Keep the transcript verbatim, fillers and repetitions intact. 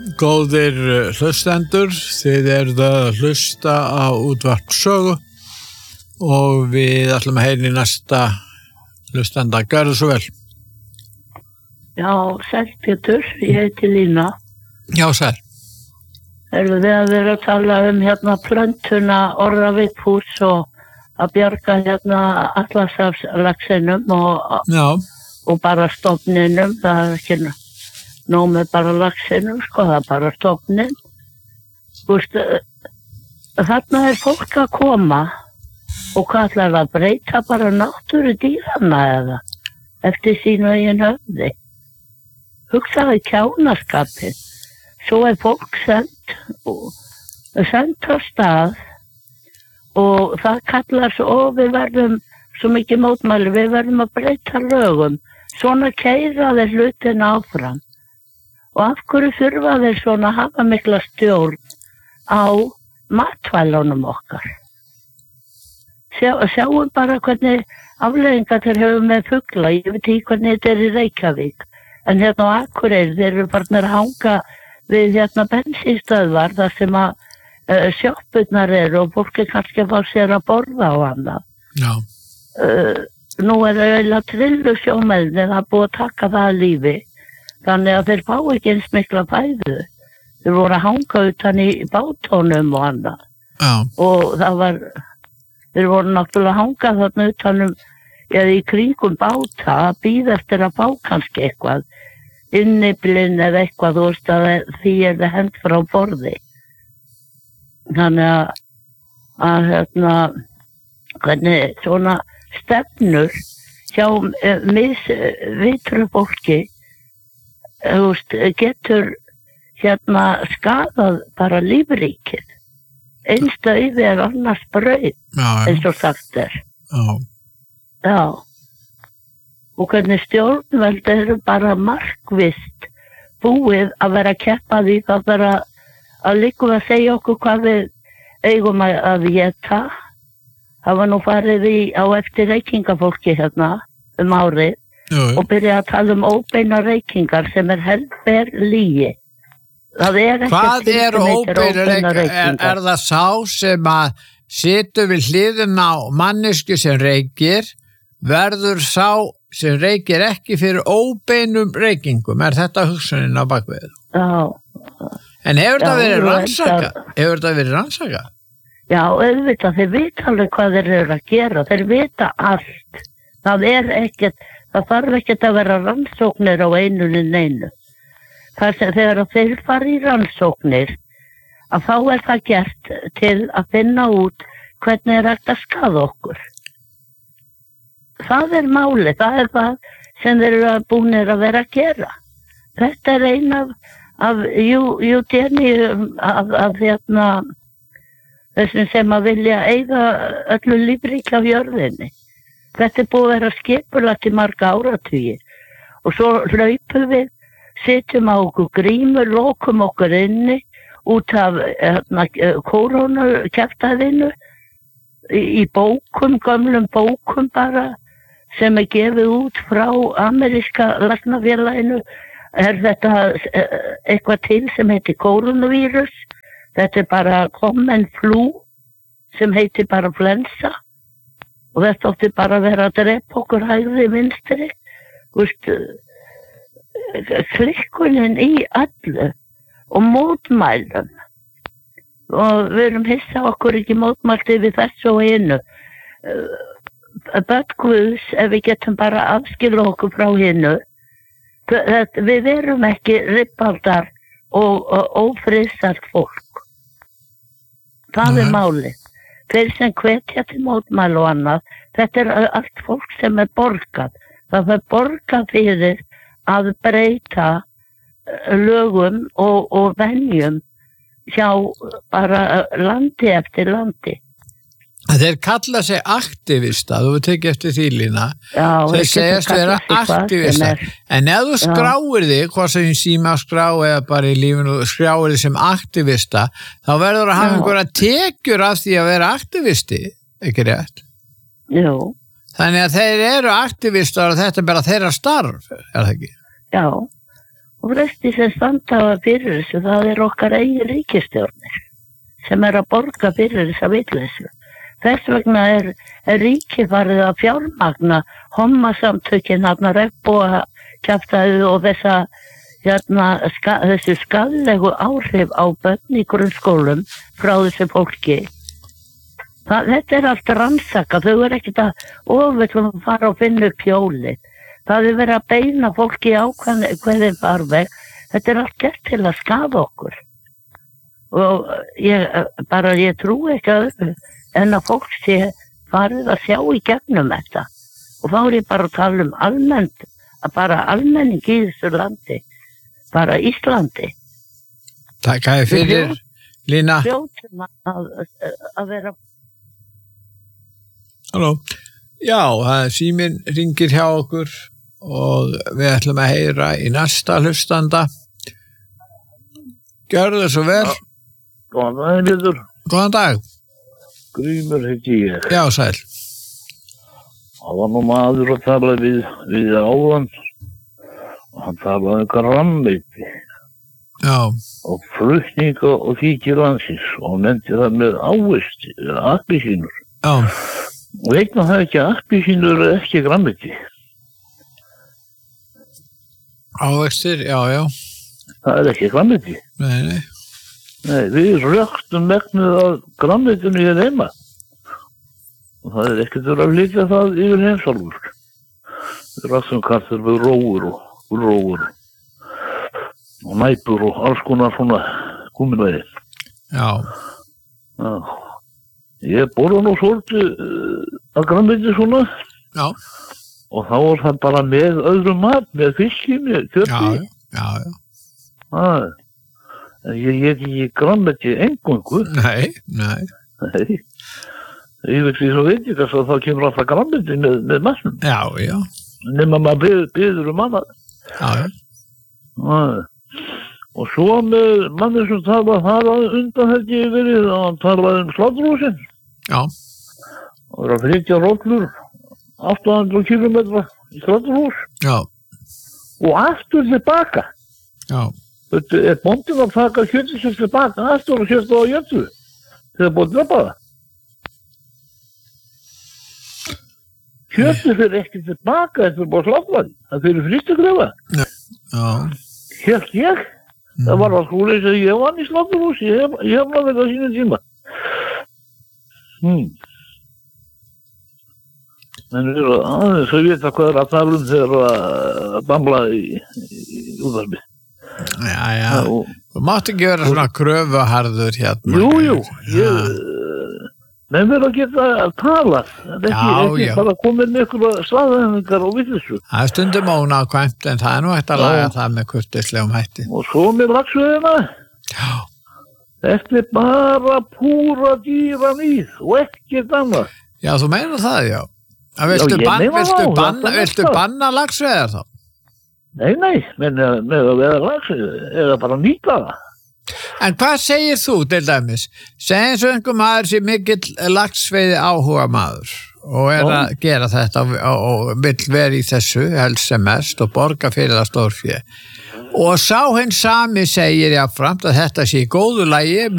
Góðir hlustendur, þið eruð að hlusta á útvarp Sögu og við ætlum að heyra í næsta hlustanda. Gjörðu svo vel. Já, sæl Pétur, ég heiti Lína. Já, sæl. Erum við að vera að tala um hérna plöntuna Orðavíkhús og að bjarga hérna Atlantshafslaxinum og, og bara stofninum, það er ekki nóg með bara laxinum, sko, það er bara stofnin. Þú veist, þarna er fólk að koma og hvað ætlar að breyta bara náttúru dýranna eða eftir sínu eigin höfði. Hugsaði kjánaskapin. Svo er fólk sendt og sendt á stað og það kallar svo og við verðum svo mikið mótmæli, við verðum að breyta lögum. Svona keyra þeir hlutin áfram. Og af hverju þurfa þeir svona að hafa mikla stjórn á matvælunum okkar? Sjá, sjáum bara hvernig afleiðingar þeir hefur með fugla. Ég veit ekki hvernig þetta er í Reykjavík. En hérna á Akureyri, þeir eru bara að hanga við hérna bensínstöðvar þar sem að uh, sjoppurnar eru og fólk er kannski að fá sér að borða á annað. Já. Uh, nú er það eiginlega trillu sjómenni, það er búið að taka það að lífi. Þannig að þeir fá ekki eins mikla fæðu. Þeir voru að hanga utan í bátónum og annað. Já. Og það var, þeir voru náttúrulega að hanga þarna utanum, eða í kringum báta að bíða eftir að fá kannski eitthvað. Inniblinn eða eitthvað, þú veist að því er það hent frá borði. Þannig að, að hérna, hvernig svona stefnur hjá misvitru fólki, þú veist, getur hérna skadað bara lífríkið. Einsta yfir er annars brauð, eins og sagt er. Já. Já. Og hvernig stjórnvöld eru bara markvisst búið að vera að keppa því að vera að líka að segja okkur hvað við eigum að, að geta. Það var nú farið í á eftir reykingafólki hérna um árið. Jú. Og byrja að tala um óbeina reykingar sem er helber lygi. Það er ekki Hvað er óbeina reykingar? Er, er það sá sem að situr við hliðin á mannesku sem reykir, verður sá sem reykir ekki fyrir óbeinum reykingum? Er þetta hugsunin á bakvið? Já. En hefur það verið rannsaka? Hefur það verið rannsaka? Já, auðvitað, þeir vita alveg hvað þeir eru að gera. Þeir vita allt. Það er ekkert, það þarf ekkert að vera rannsóknir á einunni neinu. Það sem þegar þeir fara í rannsóknir, að þá er það gert til að finna út hvernig er hægt að skaða okkur. Það er máli, það er það sem þeir eru búinir að vera að gera. Þetta er ein af, af júdéníum, af, af hérna, þessum sem að vilja eiga öllu lífríki á jörðinni. Þetta er búið að vera skipulagt í marga áratugi. Og svo hlaupum við, sitjum á okkur grímur, lokum okkur inni út af hérna, kórónukjaftaðinu, í, í bókum, gömlum bókum bara, sem er gefið út frá ameríska læknafélaginu. Er þetta eitthvað til sem heitir koronavírus. Þetta er bara common flu sem heitir bara flensa. Og þetta átti bara að vera að drepa okkur hægri vinstri. Klikkunin í allu og mótmælum. Og við erum hissa okkur ekki mótmælti við þessu og einu. Börn Guðs, ef við getum bara afskilja okkur frá hinnu, við erum ekki ribbaldar og, og ófriðsart fólk. Það er málið. Þeir sem hvetja til mótmæli og annað, þetta er allt fólk sem er borgað. Það er borgað fyrir að breyta lögum og, og venjum hjá bara landi eftir landi. Þeir kalla sig aktivista, þú tekið eftir því Lína. Já, þeir segjast vera aktivista. En ef þú skráir þig, hvað sem síma skrá eða bara í lífinu skráir þig sem aktivista, þá verður að hafa einhverja tekjur af því að vera aktivisti, ekki rétt? Jú. Þannig að þeir eru aktivistar og þetta er bara þeirra starf, er það ekki? Já, og flesti sem standa fyrir þessu, það er okkar eigin ríkisstjórnir sem er að borga fyrir þessa vitleysu. Þess vegna er, er ríkið farið að fjármagna hommasamtökin, hérna regnboga kjaftaðu og þessa, hérna, ska, þessu skaðlegu áhrif á börn í grunnskólum frá þessu fólki. Það, þetta er allt rannsaka, þau er ekkert að ofillum að fara og finna upp hjólið. Það er verið að beina fólki á hvernig farveg. Þetta er allt gert til að skaða okkur. Og ég, bara, ég trú ekki að öðru en að fólk sé farið að sjá í gegnum þetta. Og þá er ég bara að tala um almennt, að bara almenning í þessu landi, bara Íslandi. Takk að þið fyrir, Lína. Hljótum að, að vera... Halló. Já, síminn ringir hjá okkur og við ætlum að heyra í næsta hlustanda. Gjörðu svo vel. Góðan dag, Pétur. Góðan dag. Grímur heiti ég. Já, sæl. Það var nú maður að tala við, við áðan og hann talaði grænmeti. Já. Og flutninga og þykir landsins og nefndi það með ávist, appelsínur. Já. Og vegna það ekki að appelsínur er ekki grænmeti. Ávextir, já, já. Það er ekki grænmeti. Nei, nei. Nei, við röktum megnið af grænmetinu hér heima. Og það er ekkert verið að flytja það yfir heimsálfur. Við röktum kartöflur við rófur og gulrófur og næpur og alls konar svona gúmmínvæði. Já. Já. Ég borða nú svolítið uh, að grænmeti svona. Já. Og þá er það bara með öðrum mat, með fiski, með kjöti. Já, já, já. Það. En ég get ekki grænmeti eingöngu. Nei, nei. Nei. Ég veit því svo veit ég þess að þá kemur alltaf grænmeti með, með massum. Já, já. Nefnum að maður byður, byður um annað. Já, já. Það. Og svo með manni sem tala það undan þetta ég verið og hann talaði um sláturhúsin. Já. Og það er að flytja rollur átta hundruð kílómetra í sláturhús. Já. Og aftur tilbaka. Já. Þetta er bóndinn að taka kjötið sér tilbaka aftur og kjötið á jötu. Þegar búið að drepa það. Kjötið fyrir ekki tilbaka eftir að búið sláttvæði. Það fyrir frýstegrefa. Já. Helt ég. Mm. Það var að skúli sem ég vann í sláturhús. Ég hef, ég hef náttúrulega þetta á sínum tíma. Hmm. En við erum aðeins að vita hvað er að tala um þegar að bambla í, í útvarpi. Já, já. Og, þú mátt ekki vera svona kröfuharður hérna. Jú, jú. Ég, menn verður að geta að tala. Það er ekki, já, ekki já. bara komið með einhverja slaðhæfingar og vitlissu. Það er stundum ónákvæmt en það er nú hægt að laga það með kurteislegum hætti. Og svo með laxveiðina. Já. Þetta er bara púra dýranýð og ekkert annað. Já, þú meinar það, já. Já, viltu, já, ban, viltu, á, banna, viltu banna laxveiðar þá? Nei, nei, menn með að veða laxveiði er að bara nýta það. En hvað segir þú til dæmis? Segir eins og einhver maður sem mikill laxveiði áhuga maður og er já. Að gera þetta og, og vill vera í þessu helst sem mest og borga fyrir það stórfé. Og sá hinn sami segir jáfnframt að þetta sé í góðu lagi